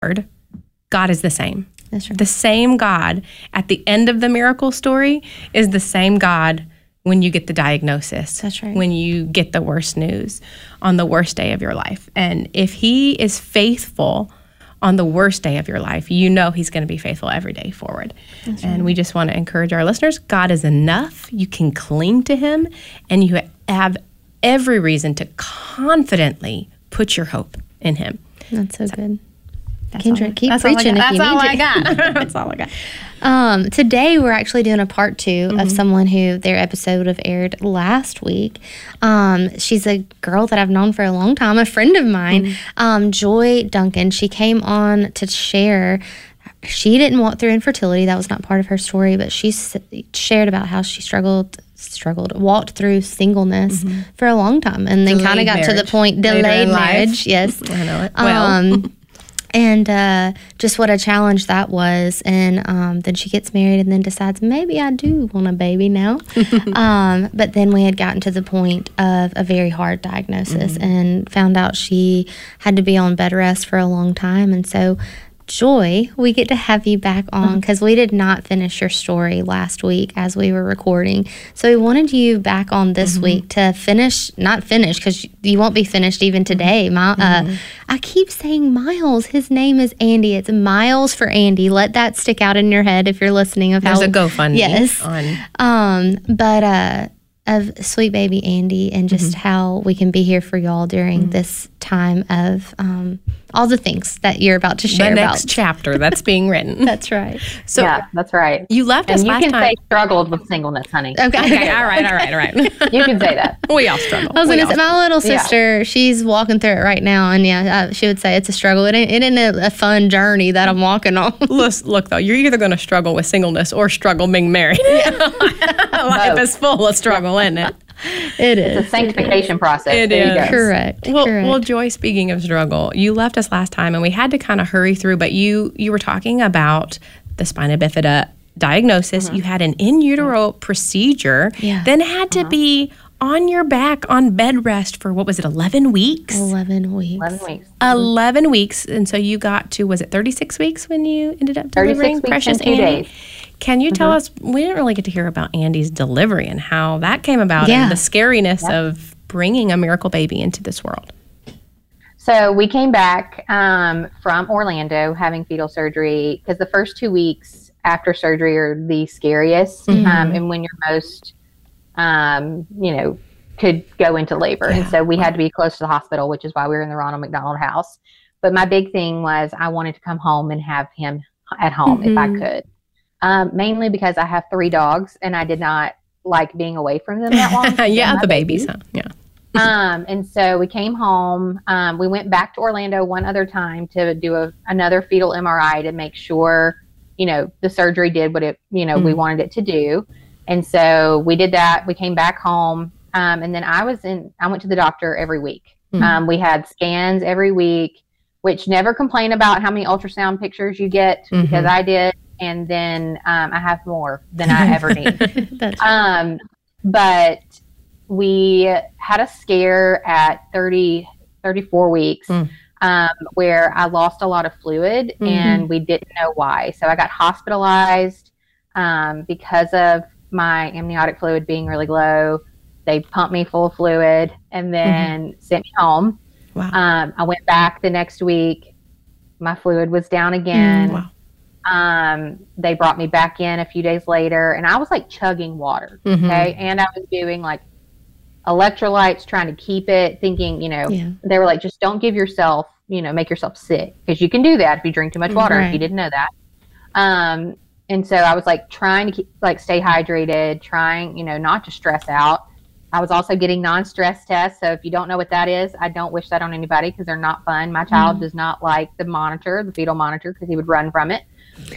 God is the same. That's right. The same God at the end of the miracle story is the same God when you get the diagnosis. That's right. When you get the worst news on the worst day of your life. And if he is faithful on the worst day of your life, you know he's going to be faithful every day forward. That's and right. we just want to encourage our listeners, God is enough. You can cling to him, and you have every reason to confidently put your hope in him. That's so good. That's Kendra, all- keep that's all I preaching got. if you That's all need I to. got. That's all I got. Today we're actually doing a part 2 of someone who their episode would have aired last week. She's a girl that I've known for a long time, a friend of mine, Joy Duncan. She came on to share. She didn't walk through infertility. That was not part of her story, but she shared about how she walked through singleness for a long time, and then kind of got to the point, delayed marriage. Yes. I know it. Well, and just what a challenge that was. And then she gets married and then decides, maybe I do want a baby now. But then we had gotten to the point of a very hard diagnosis and found out she had to be on bed rest for a long time. And so, Joy, we get to have you back on because we did not finish your story last week as we were recording. So we wanted you back on this week to not finish because you won't be finished even today. I keep saying Miles. His name is Andy. It's Miles for Andy. Let that stick out in your head if you're listening. There's a GoFundMe. Yes. On. Of sweet baby Andy and just how we can be here for y'all during this time of all the things that you're about to share the about. next chapter that's being written. That's right. So yeah, that's right. you left us And you last can time. say struggled with singleness, honey. Okay, all right. You can say that. We all struggle. I was We going to all say, my little sister, she's walking through it right now, and she would say it's a struggle. It ain't a fun journey that I'm walking on. Look, though, you're either going to struggle with singleness or struggle being married. Life is full of struggle, isn't it? It is. It's a sanctification process. It There you is. go. Correct. Well, Joy, speaking of struggle, you left us last time, and we had to kind of hurry through, but you were talking about the spina bifida diagnosis. You had an in utero procedure, then had to be on your back on bed rest for, what was it, 11 weeks? 11 weeks. 11 weeks. 11 weeks. And so you got to, was it 36 weeks when you ended up 36 delivering weeks Precious and 2 Andy? days. Can you tell us, we didn't really get to hear about Andy's delivery and how that came about and the scariness of bringing a miracle baby into this world. So we came back from Orlando having fetal surgery because the first 2 weeks after surgery are the scariest and when you're most, could go into labor. And so we had to be close to the hospital, which is why we were in the Ronald McDonald House. But my big thing was I wanted to come home and have him at home if I could. Mainly because I have 3 dogs and I did not like being away from them that long. The babies, huh? Yeah. And so we came home. We went back to Orlando one other time to do another fetal MRI to make sure, the surgery did what it, we wanted it to do. And so we did that. We came back home. And then I went to the doctor every week. We had scans every week, which never complain about how many ultrasound pictures you get because I did. And then I have more than I ever need. That's right. But we had a scare at 34 weeks where I lost a lot of fluid and we didn't know why. So I got hospitalized because of my amniotic fluid being really low. They pumped me full of fluid and then sent me home. Wow. I went back the next week. My fluid was down again. Wow. They brought me back in a few days later and I was like chugging water. Okay. And I was doing like electrolytes, trying to keep it, thinking, they were like, just don't give yourself, make yourself sick because you can do that if you drink too much water, if you didn't know that. And so I was like trying to keep, stay hydrated, trying, not to stress out. I was also getting non-stress tests. So if you don't know what that is, I don't wish that on anybody because they're not fun. My child does not like the fetal monitor, because he would run from it.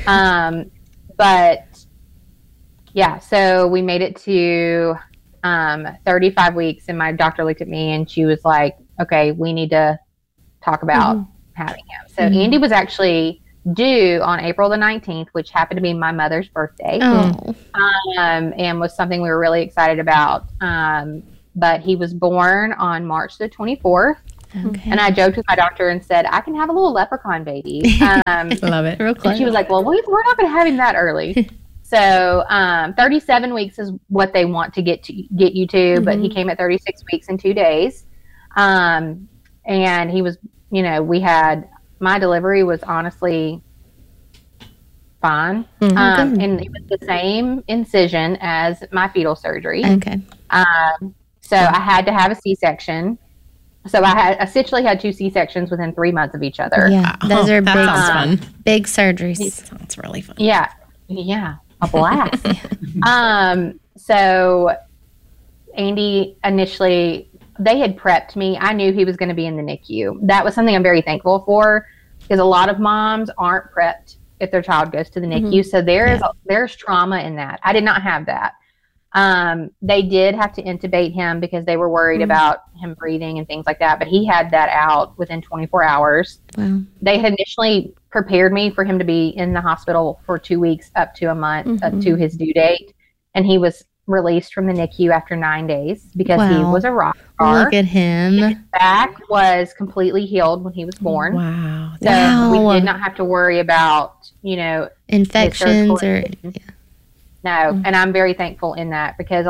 But yeah, so we made it to 35 weeks and my doctor looked at me and she was like, okay, we need to talk about having him. So Andy was actually due on April the 19th, which happened to be my mother's birthday. And was something we were really excited about. But he was born on March the 24th. Okay. And I joked with my doctor and said, I can have a little leprechaun baby. Love it. Real close. And she was like, well, we're not going to have him that early. So 37 weeks is what they want to get you to, but he came at 36 weeks and 2 days. And he was, my delivery was honestly fine. And it was the same incision as my fetal surgery. Okay. So I had to have a C-section. So I essentially had 2 C-sections within 3 months of each other. Yeah, those are that big, sounds fun. big surgeries. Sounds really fun. Yeah, a blast. So Andy initially, they had prepped me. I knew he was going to be in the NICU. That was something I'm very thankful for, because a lot of moms aren't prepped if their child goes to the NICU. So there's trauma in that. I did not have that. They did have to intubate him because they were worried about him breathing and things like that, but he had that out within 24 hours. Wow. They had initially prepared me for him to be in the hospital for 2 weeks up to a month to his due date. And he was released from the NICU after 9 days because he was a rock star. Look at him. His back was completely healed when he was born. Wow. So we did not have to worry about, infections or... No, and I'm very thankful in that, because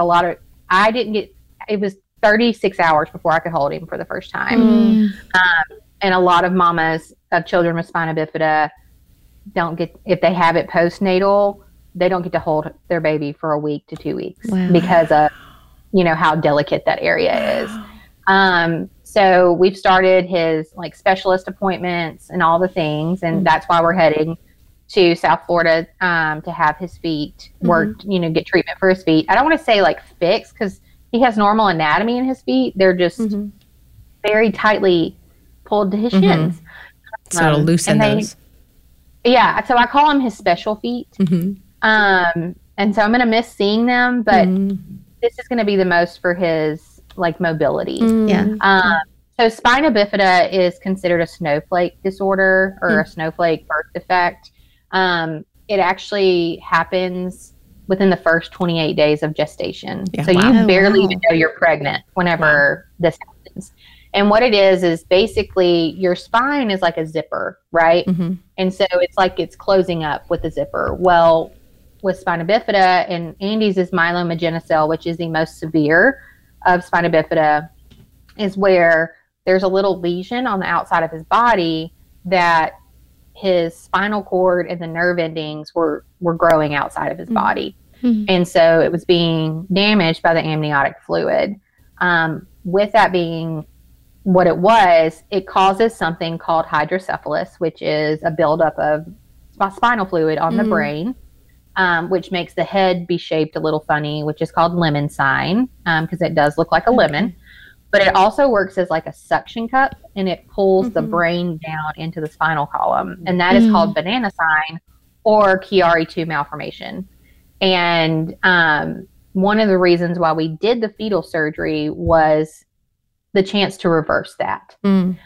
it was 36 hours before I could hold him for the first time. And a lot of mamas of children with spina bifida if they have it postnatal, they don't get to hold their baby for a week to 2 weeks because of, how delicate that area is. So we've started his specialist appointments and all the things, and that's why we're heading to South Florida to have his feet worked, get treatment for his feet. I don't want to say fixed, because he has normal anatomy in his feet. They're just very tightly pulled to his shins. So it'll loosen those. Yeah, so I call them his special feet. And so I'm going to miss seeing them, but this is going to be the most for his mobility. So spina bifida is considered a snowflake disorder or a snowflake birth defect. It actually happens within the first 28 days of gestation. So you barely even know you're pregnant whenever this happens. And what it is basically your spine is like a zipper, right? And so it's closing up with a zipper. Well, with spina bifida, and Andy's is myelomeningocele, which is the most severe of spina bifida, is where there's a little lesion on the outside of his body that his spinal cord and the nerve endings were growing outside of his body. And so it was being damaged by the amniotic fluid. With that being what it was, it causes something called hydrocephalus, which is a buildup of spinal fluid on the brain, which makes the head be shaped a little funny, which is called lemon sign, because it does look like a lemon. But it also works as a suction cup, and it pulls the brain down into the spinal column. And that is called banana sign or Chiari-2 malformation. And one of the reasons why we did the fetal surgery was the chance to reverse that.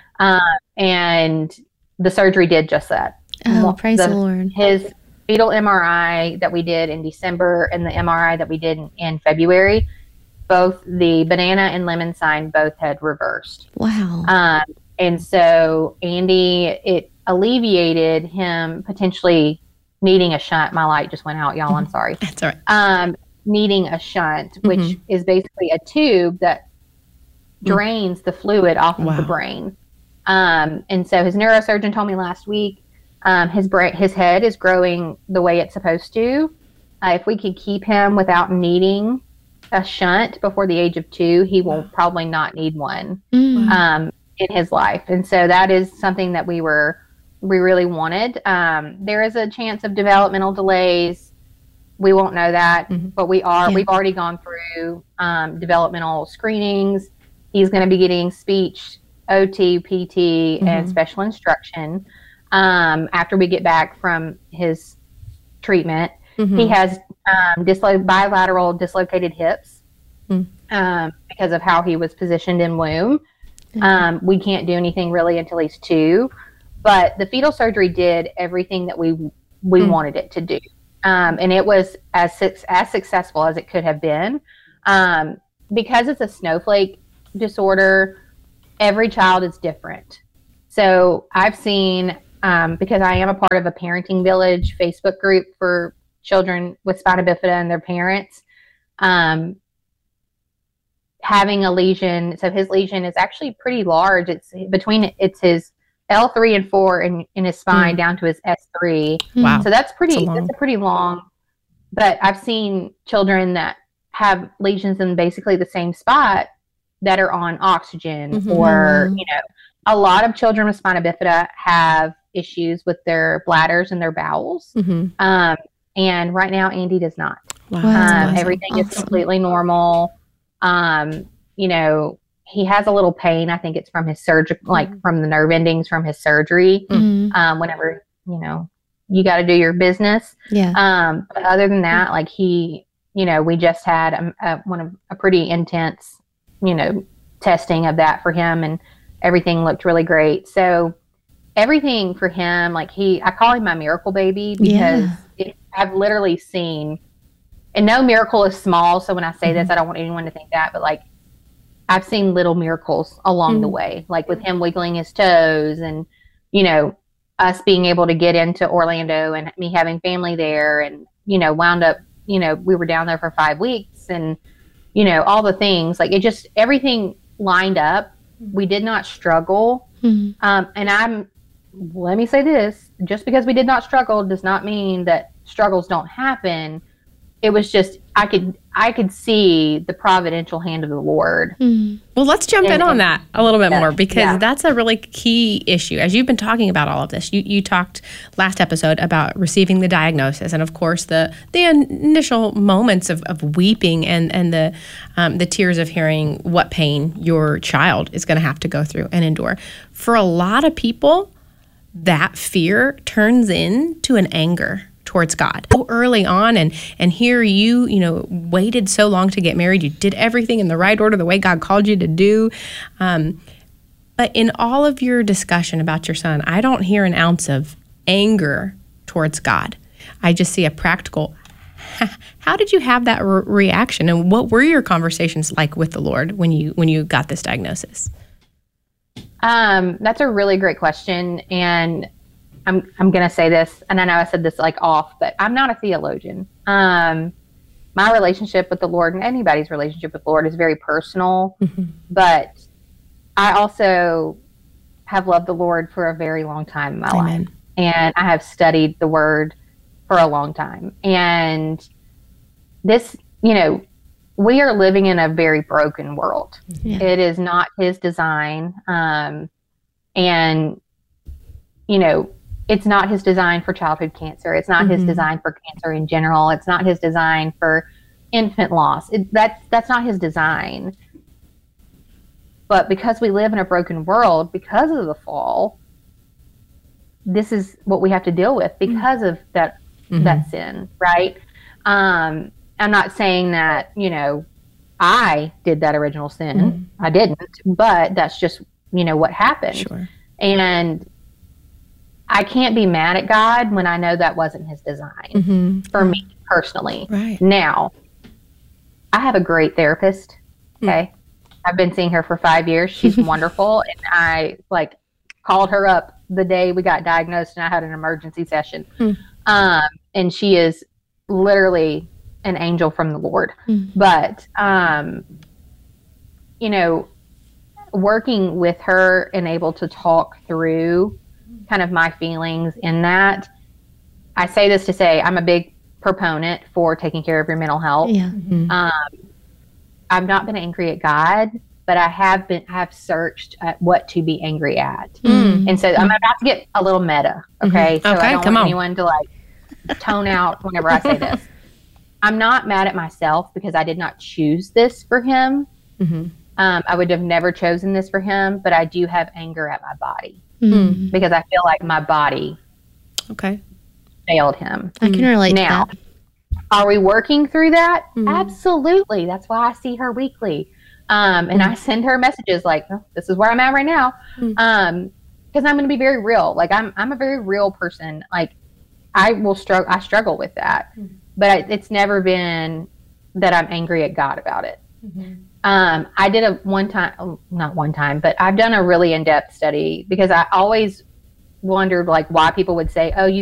And the surgery did just that. Oh, praise the Lord. His fetal MRI that we did in December and the MRI that we did in February, both the banana and lemon sign both had reversed. Wow. And so Andy, it alleviated him potentially needing a shunt. My light just went out, y'all. I'm sorry. That's all right. Needing a shunt, which is basically a tube that drains the fluid off of the brain. And so his neurosurgeon told me last week, his head is growing the way it's supposed to. If we could keep him without needing a shunt before the age of 2, he will probably not need one in his life. And so that is something that we really wanted. There is a chance of developmental delays. We won't know that, but we've already gone through developmental screenings. He's going to be getting speech, OT, PT, and special instruction after we get back from his treatment. He has bilateral dislocated hips because of how he was positioned in womb. We can't do anything really until he's 2, but the fetal surgery did everything that we wanted it to do, and it was as successful as it could have been. Because it's a snowflake disorder, every child is different. So I've seen, because I am a part of a Parenting Village Facebook group for children with spina bifida and their parents, having a lesion. So his lesion is actually pretty large. It's his L3 and 4 in his spine down to his S3. Wow. So that's a pretty long, but I've seen children that have lesions in basically the same spot that are on oxygen, or, a lot of children with spina bifida have issues with their bladders and their bowels. And right now, Andy does not. Wow. Everything is completely normal. He has a little pain. I think it's from his surgery, like from the nerve endings from his surgery. Whenever, you got to do your business. Yeah. But other than that, like we just had a pretty intense, testing of that for him, and everything looked really great. So everything for him, I call him my miracle baby, because I've literally seen, and no miracle is small. So when I say this, I don't want anyone to think that, but I've seen little miracles along the way, like with him wiggling his toes, and, us being able to get into Orlando and me having family there, and, wound up, we were down there for 5 weeks, and, all the things, everything lined up. We did not struggle. And let me say this, just because we did not struggle does not mean that struggles don't happen. It was just, I could see the providential hand of the Lord. Well, let's jump in on that a little bit more, because that's a really key issue. As you've been talking about all of this, you talked last episode about receiving the diagnosis, and of course the initial moments of weeping and the tears of hearing what pain your child is going to have to go through and endure. For a lot of people, that fear turns into an anger towards God. So early on, and here you waited so long to get married. You did everything in the right order, the way God called you to do. But in all of your discussion about your son, I don't hear an ounce of anger towards God. I just see a practical, how did you have that reaction? And what were your conversations like with the Lord when you got this diagnosis? That's a really great question. And I'm going to say this, and I know I said this off, but I'm not a theologian. My relationship with the Lord, and anybody's relationship with the Lord, is very personal, but I also have loved the Lord for a very long time in my life. And I have studied the Word for a long time. And this, we are living in a very broken world. It is not His design. And, it's not His design for childhood cancer. It's not His design for cancer in general. It's not His design for infant loss. That's not His design. But because we live in a broken world, because of the fall, this is what we have to deal with because of that sin, right? I'm not saying that, I did that original sin. I didn't, but that's just, what happened. Sure. And I can't be mad at God when I know that wasn't His design for me personally. Right. Now, I have a great therapist. Okay. I've been seeing her for 5 years. She's wonderful. And I called her up the day we got diagnosed, and I had an emergency session. And she is literally an angel from the Lord. But, working with her and able to talk through kind of my feelings in that, I say this to say I'm a big proponent for taking care of your mental health. I've not been angry at God, but I have searched at what to be angry at. And so I'm about to get a little meta. Okay. So I don't want anyone to tone out whenever I say this. I'm not mad at myself because I did not choose this for him. I would have never chosen this for him, but I do have anger at my body because I feel like my body failed him. I can relate now, to that. Are we working through that? Absolutely. That's why I see her weekly. And I send her messages this is where I'm at right now. Because I'm going to be very real. I'm a very real person. I struggle with that. But it's never been that I'm angry at God about it. I did not one time, but I've done a really in-depth study because I always wondered like why people would say, oh, you